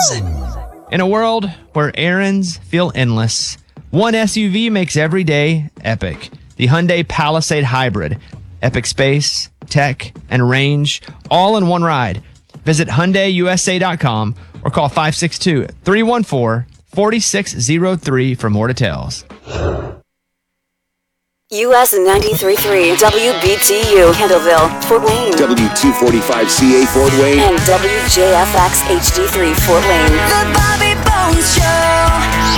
In a world where errands feel endless, one SUV makes every day epic. The Hyundai Palisade Hybrid. Epic space, tech, and range, all in one ride. Visit HyundaiUSA.com or call 562-314-4603 for more details. US 93.3 WBTU Kendallville, Fort Wayne. W245CA Fort Wayne. And WJFX HD3 Fort Wayne. The Bobby Bones Show.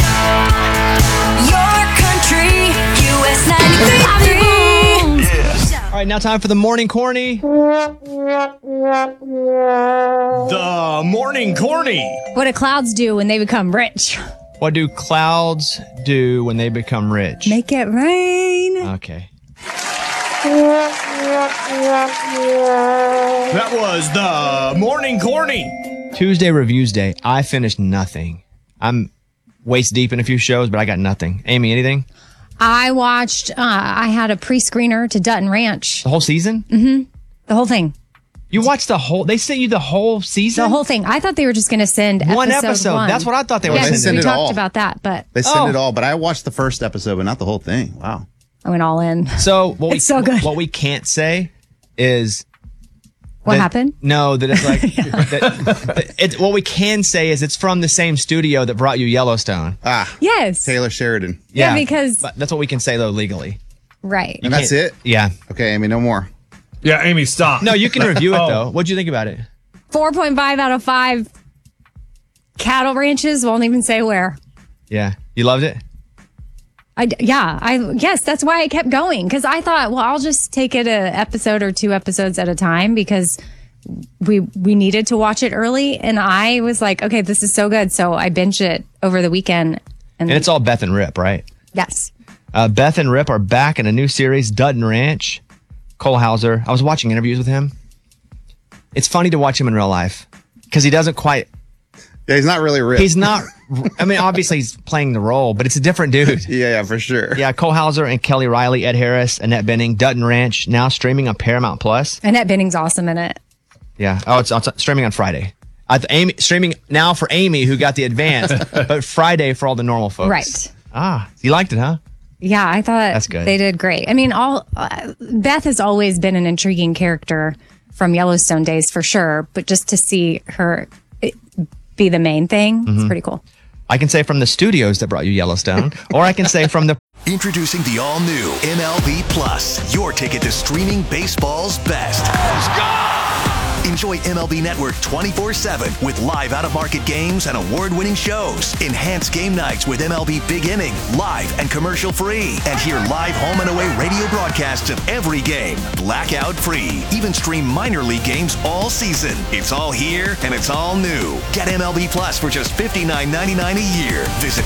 Your country, US 93.3. All right, now time for the Morning Corny. The Morning Corny. What do clouds do when they become rich? What do clouds do when they become rich? Make it rain. Okay. That was the Morning Corny. Tuesday Reviews Day. I finished nothing. I'm waist deep in a few shows, but I got nothing. Amy, anything? I watched, I had a pre-screener to Dutton Ranch. The whole season? Mm-hmm. The whole thing. You watched the whole, they sent you the whole season? The whole thing. I thought they were just going to send one episode. That's what I thought they were sending. send We it talked all. about that, but They send it all, but I watched the first episode, but not the whole thing. Wow. I went all in. So what It's so good. What we can't say is What happened? No, that it's like what we can say is it's from the same studio that brought you Yellowstone. Yes. Taylor Sheridan. Yeah, because but that's what we can say though legally. Right. And that's it? Yeah. Okay, Amy, no more. Yeah, Amy, stop. No, you can review it though. What'd you think about it? 4.5 out of 5 cattle ranches. Won't even say where. Yeah. You loved it? Yes, that's why I kept going. Because I thought, well, I'll just take it an episode or 2 episodes at a time because we needed to watch it early. And I was like, okay, this is so good. So I binged it over the weekend. And it's all Beth and Rip, right? Yes. Beth and Rip are back in a new series, Dutton Ranch. Cole Hauser. I was watching interviews with him. It's funny to watch him in real life because he doesn't quite. Yeah, he's not really Rip. He's not. I mean, obviously he's playing the role, but it's a different dude. Yeah, for sure. Yeah, Cole Hauser and Kelly Riley, Ed Harris, Annette Bening, Dutton Ranch, now streaming on Paramount Plus. Annette Bening's awesome in it. Yeah. Oh, it's streaming on Friday. Streaming now for Amy, who got the advance, but Friday for all the normal folks. Right. You liked it, huh? Yeah, I thought That's good. They did great. I mean, Beth has always been an intriguing character from Yellowstone days for sure, but just to see her be the main thing, it's pretty cool. I can say from the studios that brought you Yellowstone, or I can say from the. Introducing the all-new MLB Plus, your ticket to streaming baseball's best. Let's go! Enjoy MLB Network 24/7 with live out-of-market games and award-winning shows. Enhanced game nights with MLB Big Inning, live and commercial-free. And hear live home and away radio broadcasts of every game, blackout-free. Even stream minor league games all season. It's all here and it's all new. Get MLB Plus for just $59.99 a year. Visit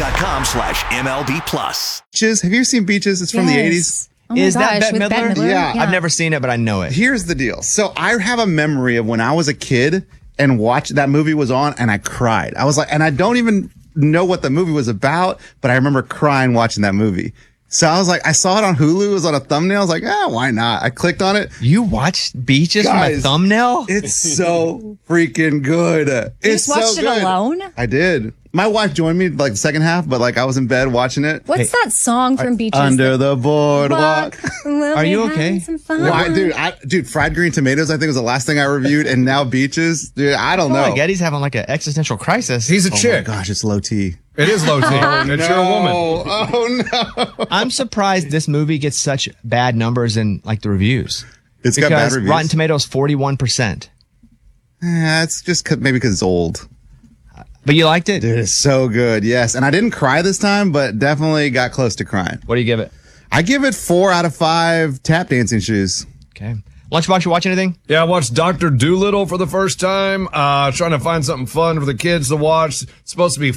MLB.com/MLB Plus. Beaches. Have you seen Beaches? It's from the 80s. Oh my Is gosh, that with Bette Midler? Midler? Yeah. I've never seen it, but I know it. Here's the deal. So I have a memory of when I was a kid and watched that movie was on and I cried. I was like, and I don't even know what the movie was about, but I remember crying watching that movie. So I was like, I saw it on Hulu. It was on a thumbnail. I was like, why not? I clicked on it. You watched Beaches from a Guys, thumbnail? It's so freaking good. You It's just watched so it good. alone? I did. My wife joined me like the second half, but like I was in bed watching it. What's that song from Beaches? Under the boardwalk. Are you okay? Why, dude, fried green tomatoes, I think was the last thing I reviewed. And now Beaches. Dude, I don't know. Getty's having like an existential crisis. He's a Oh my chick. gosh, it's low T. It is low T. It's your woman. Oh no. I'm surprised this movie gets such bad numbers in like the reviews. It's got bad Because reviews. Rotten Tomatoes 41%. Yeah, it's just maybe because it's old. But you liked it? Dude, it's so good. Yes. And I didn't cry this time, but definitely got close to crying. What do you give it? I give it 4 out of 5 tap dancing shoes. Okay. Lunchbox, you watch anything? Yeah, I watched Dr. Dolittle for the first time. Trying to find something fun for the kids to watch. It's supposed to be